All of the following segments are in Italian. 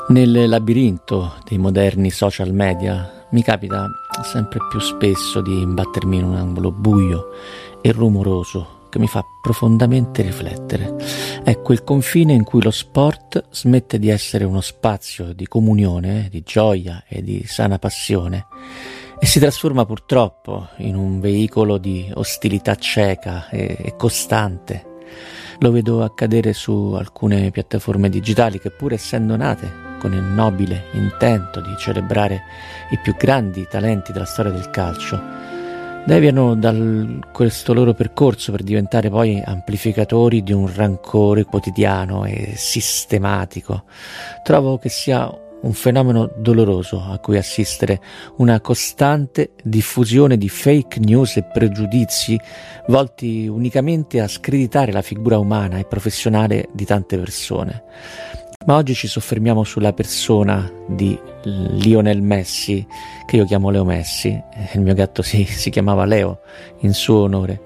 Nel labirinto dei moderni social media mi capita sempre più spesso di imbattermi in un angolo buio e rumoroso che mi fa profondamente riflettere. È quel confine in cui lo sport smette di essere uno spazio di comunione, di gioia e di sana passione e si trasforma purtroppo in un veicolo di ostilità cieca e costante. Lo vedo accadere su alcune piattaforme digitali che, pur essendo nate con il nobile intento di celebrare i più grandi talenti della storia del calcio, deviano da questo loro percorso per diventare poi amplificatori di un rancore quotidiano e sistematico. Trovo che sia un fenomeno doloroso a cui assistere, una costante diffusione di fake news e pregiudizi volti unicamente a screditare la figura umana e professionale di tante persone. Ma oggi ci soffermiamo sulla persona di Lionel Messi, che io chiamo Leo Messi, il mio gatto si chiamava Leo in suo onore.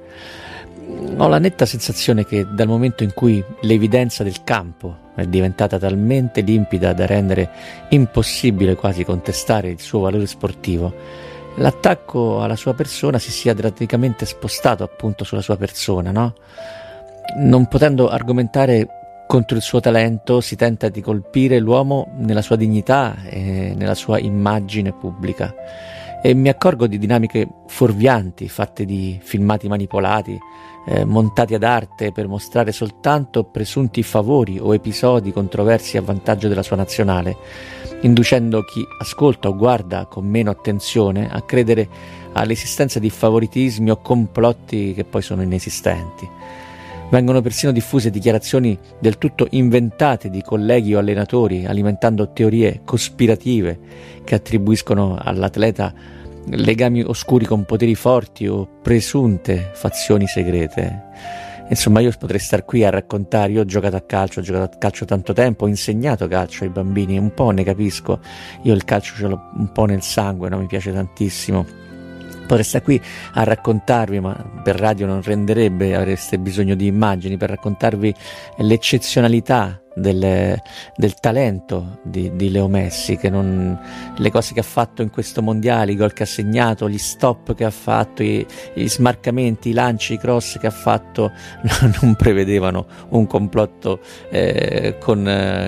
Ho la netta sensazione che dal momento in cui l'evidenza del campo è diventata talmente limpida da rendere impossibile quasi contestare il suo valore sportivo, l'attacco alla sua persona si sia drasticamente spostato appunto sulla sua persona, no? Non potendo argomentare contro il suo talento, si tenta di colpire l'uomo nella sua dignità e nella sua immagine pubblica. E mi accorgo di dinamiche fuorvianti, fatte di filmati manipolati, montati ad arte per mostrare soltanto presunti favori o episodi controversi a vantaggio della sua nazionale, inducendo chi ascolta o guarda con meno attenzione a credere all'esistenza di favoritismi o complotti che poi sono inesistenti. Vengono persino diffuse dichiarazioni del tutto inventate di colleghi o allenatori, alimentando teorie cospirative che attribuiscono all'atleta legami oscuri con poteri forti o presunte fazioni segrete. Insomma, io potrei star qui a raccontare, io ho giocato a calcio tanto tempo, ho insegnato calcio ai bambini, un po' ne capisco, io il calcio ce l'ho un po' nel sangue, no? Mi piace tantissimo. Potrei stare qui a raccontarvi, ma per radio non renderebbe, avreste bisogno di immagini, per raccontarvi l'eccezionalità del talento di Leo Messi, che le cose che ha fatto in questo mondiale, i gol che ha segnato, gli stop che ha fatto, gli smarcamenti, i lanci, i cross che ha fatto, non prevedevano un complotto con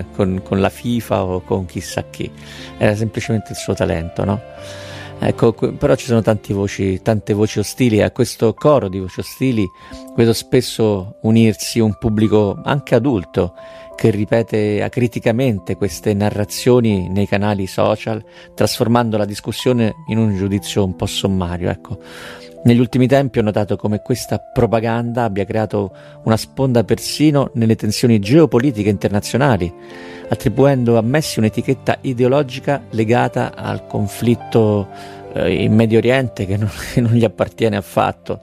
la FIFA o con chissà chi, era semplicemente il suo talento, no? Ecco, però ci sono tante voci ostili, e a questo coro di voci ostili vedo spesso unirsi un pubblico anche adulto che ripete acriticamente queste narrazioni nei canali social, trasformando la discussione in un giudizio un po' sommario. Ecco, negli ultimi tempi ho notato come questa propaganda abbia creato una sponda persino nelle tensioni geopolitiche internazionali, attribuendo a Messi un'etichetta ideologica legata al conflitto in Medio Oriente che non gli appartiene affatto.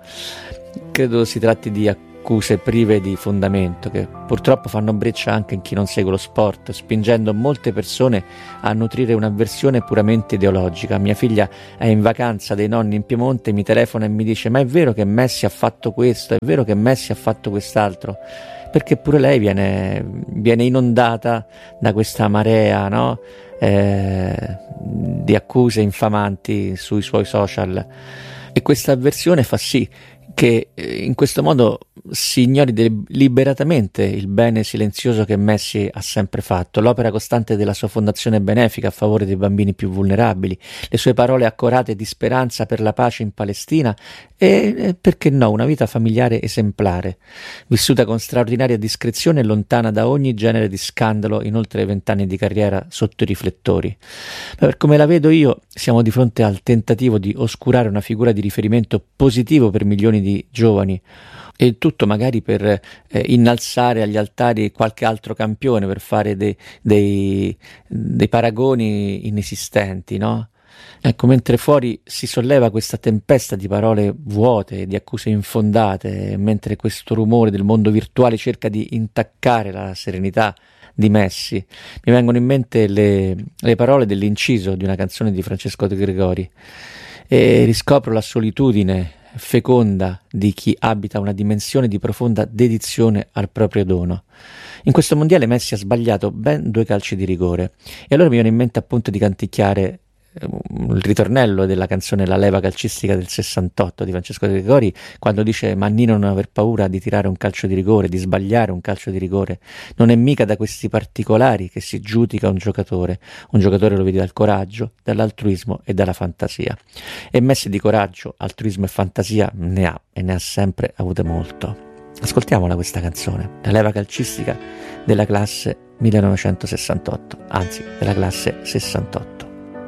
Credo si tratti di accuse prive di fondamento che purtroppo fanno breccia anche in chi non segue lo sport, spingendo molte persone a nutrire un'avversione puramente ideologica. Mia figlia è in vacanza dai nonni in Piemonte, mi telefona e mi dice: ma è vero che Messi ha fatto questo, è vero che Messi ha fatto quest'altro? Perché pure lei viene inondata da questa marea, no? Di accuse infamanti sui suoi social, e questa avversione fa sì che in questo modo si ignori deliberatamente il bene silenzioso che Messi ha sempre fatto, l'opera costante della sua fondazione benefica a favore dei bambini più vulnerabili, le sue parole accorate di speranza per la pace in Palestina e, perché no, una vita familiare esemplare, vissuta con straordinaria discrezione e lontana da ogni genere di scandalo in oltre 20 anni di carriera sotto i riflettori. Ma per come la vedo io, siamo di fronte al tentativo di oscurare una figura di riferimento positivo per milioni di giovani, e tutto magari per innalzare agli altari qualche altro campione, per fare dei paragoni inesistenti, no? Ecco, mentre fuori si solleva questa tempesta di parole vuote, di accuse infondate, mentre questo rumore del mondo virtuale cerca di intaccare la serenità di Messi, mi vengono in mente le parole dell'inciso di una canzone di Francesco De Gregori, e riscopro la solitudine feconda di chi abita una dimensione di profonda dedizione al proprio dono. In questo mondiale Messi ha sbagliato ben 2 calci di rigore e allora mi viene in mente appunto di canticchiare il ritornello della canzone La leva calcistica del 68 di Francesco De Gregori, quando dice: Mannino, non aver paura di tirare un calcio di rigore, di sbagliare un calcio di rigore, non è mica da questi particolari che si giudica un giocatore lo vedi dal coraggio, dall'altruismo e dalla fantasia. E Messi di coraggio, altruismo e fantasia ne ha, e ne ha sempre avute molto. Ascoltiamola questa canzone, La leva calcistica della classe 1968, anzi della classe 68.